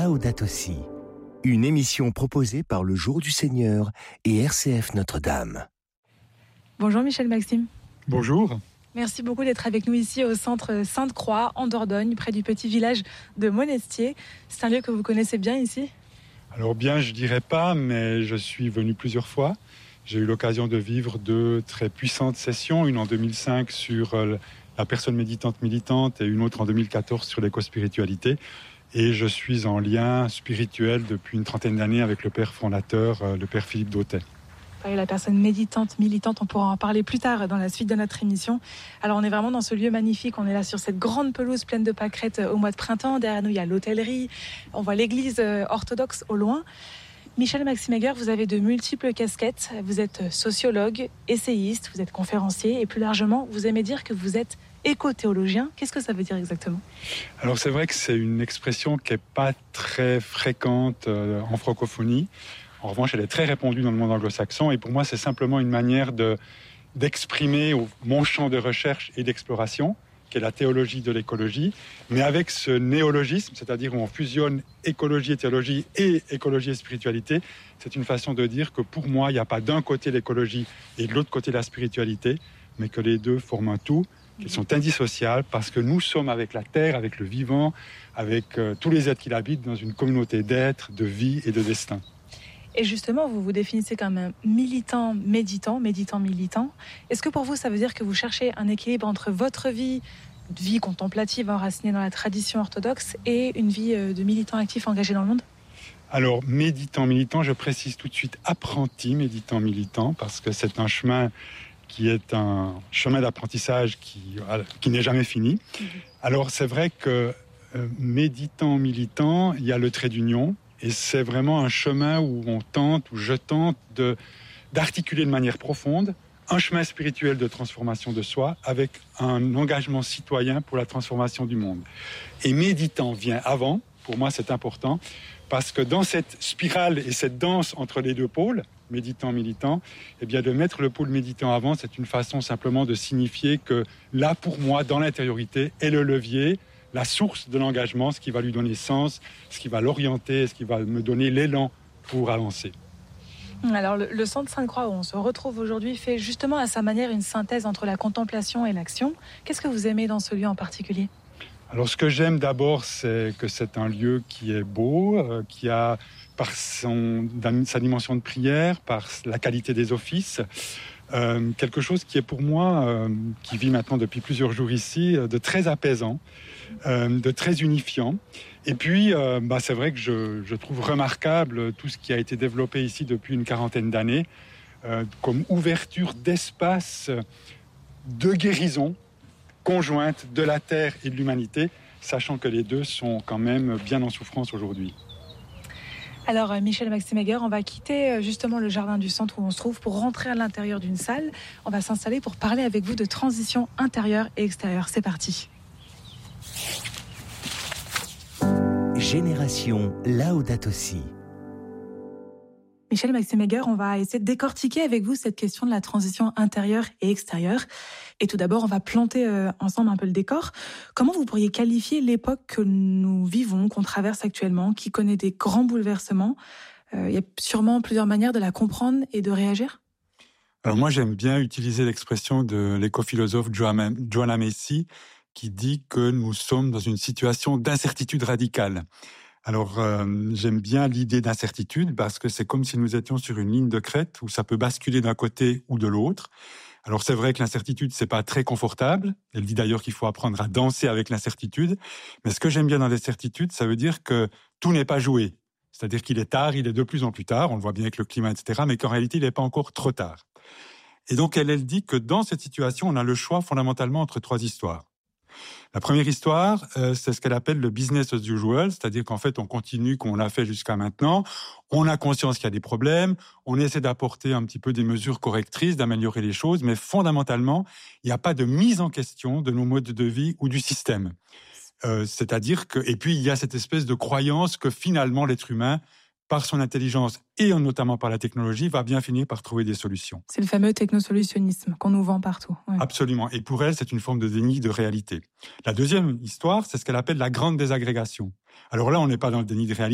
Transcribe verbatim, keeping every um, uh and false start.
Laudato Si, une émission proposée par le Jour du Seigneur et R C F Notre-Dame. Bonjour Michel Maxime. Bonjour. Merci beaucoup d'être avec nous ici au centre Sainte-Croix, en Dordogne, près du petit village de Monestier. C'est un lieu que vous connaissez bien ici ? Alors bien, je dirais pas, mais je suis venu plusieurs fois. J'ai eu l'occasion de vivre deux très puissantes sessions, une en deux mille cinq sur la personne méditante militante et une autre en deux mille quatorze sur l'éco-spiritualité. Et je suis en lien spirituel depuis une trentaine d'années avec le père fondateur, le père Philippe Dautet. Et la personne méditante, militante, on pourra en parler plus tard dans la suite de notre émission. Alors on est vraiment dans ce lieu magnifique, on est là sur cette grande pelouse pleine de pâquerettes au mois de printemps. Derrière nous, il y a l'hôtellerie, on voit l'église orthodoxe au loin. Michel Maxime Heger, vous avez de multiples casquettes. Vous êtes sociologue, essayiste, vous êtes conférencier et plus largement, vous aimez dire que vous êtes éco-théologien. Qu'est-ce que ça veut dire exactement ? Alors c'est vrai que c'est une expression qui n'est pas très fréquente en francophonie. En revanche, elle est très répandue dans le monde anglo-saxon et pour moi, c'est simplement une manière de, d'exprimer mon champ de recherche et d'exploration, qui est la théologie de l'écologie, mais avec ce néologisme, c'est-à-dire où on fusionne écologie et théologie et écologie et spiritualité. C'est une façon de dire que pour moi, il n'y a pas d'un côté l'écologie et de l'autre côté la spiritualité, mais que les deux forment un tout, qu'ils sont indissociables parce que nous sommes avec la terre, avec le vivant, avec euh, tous les êtres qui l'habitent dans une communauté d'êtres, de vie et de destin. Et justement, vous vous définissez comme un militant méditant, méditant militant. Est-ce que pour vous, ça veut dire que vous cherchez un équilibre entre votre vie, vie contemplative enracinée dans la tradition orthodoxe, et une vie de militant actif engagé dans le monde ? Alors, méditant militant, je précise tout de suite apprenti méditant militant, parce que c'est un chemin qui est un chemin d'apprentissage qui, qui n'est jamais fini. Mmh. Alors, c'est vrai que euh, méditant militant, il y a le trait d'union. Et c'est vraiment un chemin où on tente, où je tente de, d'articuler de manière profonde un chemin spirituel de transformation de soi avec un engagement citoyen pour la transformation du monde. Et méditant vient avant, pour moi c'est important, parce que dans cette spirale et cette danse entre les deux pôles, méditant, militant, eh bien de mettre le pôle méditant avant, c'est une façon simplement de signifier que là, pour moi, dans l'intériorité, est le levier, la source de l'engagement, ce qui va lui donner sens, ce qui va l'orienter, ce qui va me donner l'élan pour avancer. Alors, le, le centre Sainte-Croix où on se retrouve aujourd'hui fait justement à sa manière une synthèse entre la contemplation et l'action. Qu'est-ce que vous aimez dans ce lieu en particulier ? Alors, ce que j'aime d'abord, c'est que c'est un lieu qui est beau, euh, qui a, par son, sa dimension de prière, par la qualité des offices, Euh, quelque chose qui est pour moi, euh, qui vit maintenant depuis plusieurs jours ici, euh, de très apaisant, euh, de très unifiant. Et puis, euh, bah, c'est vrai que je, je trouve remarquable tout ce qui a été développé ici depuis une quarantaine d'années, euh, comme ouverture d'espace de guérison conjointe de la terre et de l'humanité, sachant que les deux sont quand même bien en souffrance aujourd'hui. Alors Michel Maxime Heger, on va quitter justement le jardin du centre où on se trouve pour rentrer à l'intérieur d'une salle. On va s'installer pour parler avec vous de transition intérieure et extérieure. C'est parti. Génération Laudato Si. Michel Maxime Heger, on va essayer de décortiquer avec vous cette question de la transition intérieure et extérieure. Et tout d'abord, on va planter euh, ensemble un peu le décor. Comment vous pourriez qualifier l'époque que nous vivons, qu'on traverse actuellement, qui connaît des grands bouleversements ? euh, Il y a sûrement plusieurs manières de la comprendre et de réagir. Alors moi, j'aime bien utiliser l'expression de l'éco-philosophe Joanna Macy, qui dit que nous sommes dans une situation d'incertitude radicale. Alors, euh, j'aime bien l'idée d'incertitude parce que c'est comme si nous étions sur une ligne de crête où ça peut basculer d'un côté ou de l'autre. Alors, c'est vrai que l'incertitude, c'est pas très confortable. Elle dit d'ailleurs qu'il faut apprendre à danser avec l'incertitude. Mais ce que j'aime bien dans l'incertitude, ça veut dire que tout n'est pas joué. C'est-à-dire qu'il est tard, il est de plus en plus tard. On le voit bien avec le climat, et cetera. Mais qu'en réalité, il n'est pas encore trop tard. Et donc, elle, elle dit que dans cette situation, on a le choix fondamentalement entre trois histoires. La première histoire, euh, c'est ce qu'elle appelle le business as usual, c'est-à-dire qu'en fait, on continue comme on l'a fait jusqu'à maintenant, on a conscience qu'il y a des problèmes, on essaie d'apporter un petit peu des mesures correctrices, d'améliorer les choses, mais fondamentalement, il n'y a pas de mise en question de nos modes de vie ou du système. Euh, c'est-à-dire que, et puis il y a cette espèce de croyance que finalement l'être humain, par son intelligence et notamment par la technologie, va bien finir par trouver des solutions. C'est le fameux technosolutionnisme qu'on nous vend partout. Ouais. Absolument. Et pour elle, c'est une forme de déni de réalité. La deuxième histoire, c'est ce qu'elle appelle la grande désagrégation. Alors là, on n'est pas dans le déni de réalité.